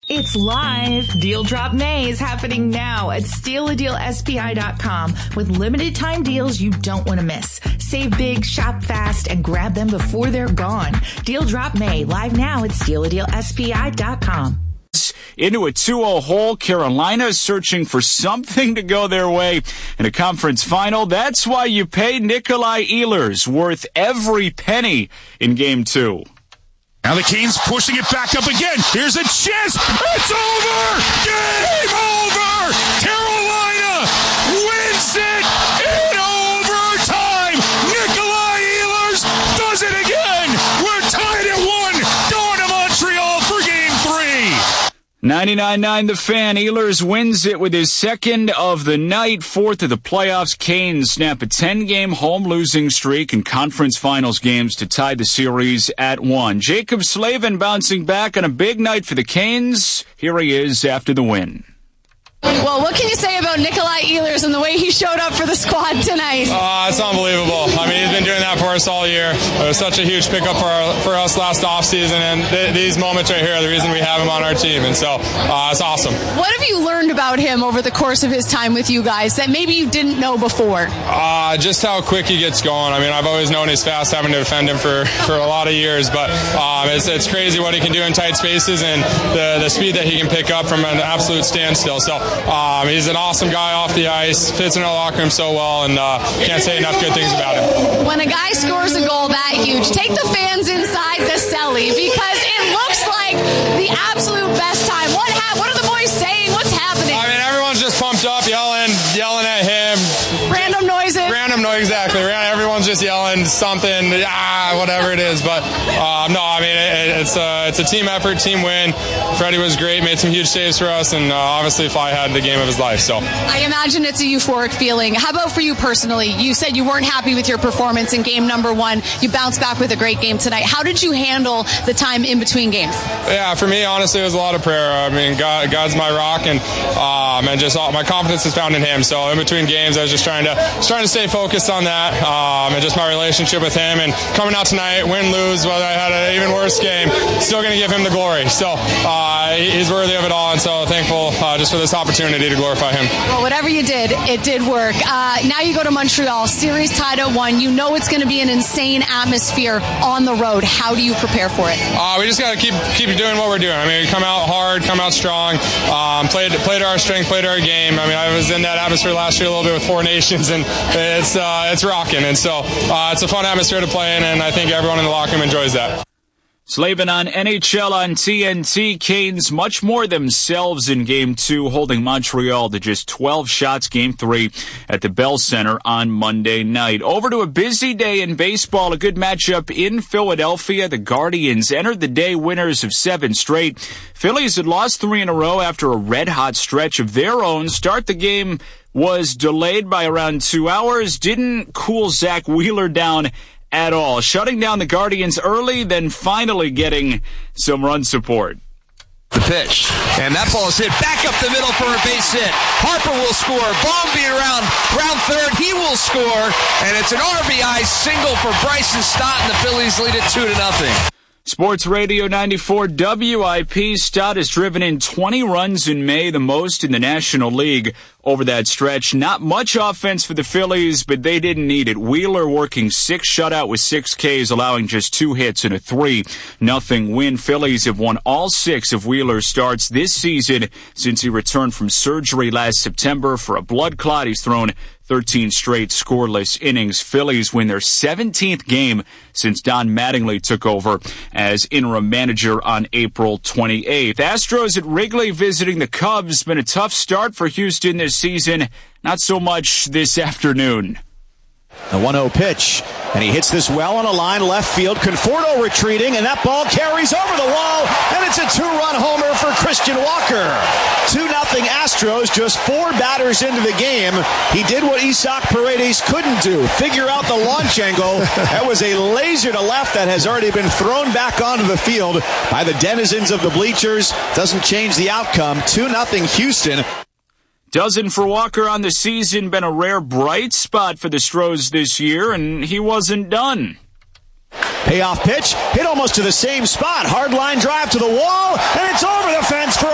It's live. Deal Drop May is happening now at StealADealSPI.com with limited time deals you don't want to miss. Save big, shop fast, and grab them before they're gone. Deal Drop May live now at StealADealSPI.com. Into a 2-0 hole, Carolina is searching for something to go their way in a conference final. That's why you pay Nikolai Ehlers, worth every penny in Game 2. Now the Canes pushing it back up again. Here's a chance. It's over. Game over. Carolina wins it in overtime. Nikolai Ehlers does it again. We're tied at 1. Going to Montreal for Game 3. 99.9 The Fan. Ehlers wins it with his second of the night, fourth of the playoffs. Canes snap a 10-game home losing streak in conference finals games to tie the series at 1. Jacob Slavin bouncing back on a big night for the Canes. Here he is after the win. Well, what can you say about Nikolai Ehlers and the way he showed up for the squad tonight? It's unbelievable. I mean, he's been doing that for us all year. It was such a huge pickup for us last offseason, and these moments right here are the reason we have him on our team, and so it's awesome. What have you learned about him over the course of his time with you guys that maybe you didn't know before? Just how quick he gets going. I mean, I've always known he's fast, having to defend him for a lot of years, but it's crazy what he can do in tight spaces and the speed that he can pick up from an absolute standstill. So he's an awesome guy off the ice, fits in our locker room so well, and can't say enough good things about him. When a guy scores a goal that huge, take the fans inside the celly because it looks like the absolute best time. What are the boys saying? What's happening? I mean, everyone's just pumped up, yelling at him. Random noises. Exactly. Everyone's just yelling something, whatever it is. But no, I mean, it's a team effort, team win. Freddie was great, made some huge saves for us, and obviously Fly had the game of his life. So I imagine it's a euphoric feeling. How about for you personally? You said you weren't happy with your performance in game number 1. You bounced back with a great game tonight. How did you handle the time in between games? Yeah, for me, honestly, it was a lot of prayer. I mean, God's my rock, and just my confidence is found in Him. So in between games, I was just trying to stay focused on that, and just my relationship with Him. And coming out tonight, win, lose, whether I had an even worse game, still going to give Him the glory. So He's worthy of it all, and so thankful just for this opportunity to glorify Him. Well, whatever you did, it did work. Now you go to Montreal, series tied at 1. You know it's going to be an insane atmosphere on the road. How do you prepare for it? We just got to keep doing what we're doing. I mean, we come out hard, come out strong, play to our strength, play to our game. I mean, I was in that atmosphere last year a little bit with Four Nations, and it's rocking. And so it's a fun atmosphere to play in, and I think everyone in the locker room enjoys that. Slavin on NHL on TNT. Canes much more themselves in Game 2, holding Montreal to just 12 shots. Game 3 at the Bell Center on Monday night. Over to a busy day in baseball. A good matchup in Philadelphia. The Guardians entered the day winners of 7 straight. Phillies had lost 3 in a row after a red-hot stretch of their own. Start the game was delayed by around 2 hours. Didn't cool Zach Wheeler down at all, shutting down the Guardians early, then finally getting some run support. The pitch, and that ball is hit back up the middle for a base hit. Harper will score. Bombi around third, he will score, and it's an RBI single for Bryson Stott, and the Phillies lead it 2-0. Sports Radio 94 WIP. Stott has driven in 20 runs in May, the most in the National League over that stretch. Not much offense for the Phillies, but they didn't need it. Wheeler working 6 shutout with 6 Ks, allowing just 2 hits and a 3-0 win. Phillies have won all 6 of Wheeler's starts this season since he returned from surgery last September for a blood clot. He's thrown 13 straight scoreless innings. Phillies win their 17th game since Don Mattingly took over as interim manager on April 28th. Astros at Wrigley visiting the Cubs. Been a tough start for Houston this season. Not so much this afternoon. The 1-0 pitch, and he hits this well on a line left field. Conforto retreating, and that ball carries over the wall, and it's a 2-run homer for Christian Walker. 2-0 Astros, just 4 batters into the game. He did what Isaac Paredes couldn't do, figure out the launch angle. That was a laser to left that has already been thrown back onto the field by the denizens of the bleachers. Doesn't change the outcome. 2-0 Houston. Dozen for Walker on the season, been a rare bright spot for the Stros this year, and he wasn't done. Payoff pitch, hit almost to the same spot. Hard line drive to the wall, and it's over the fence for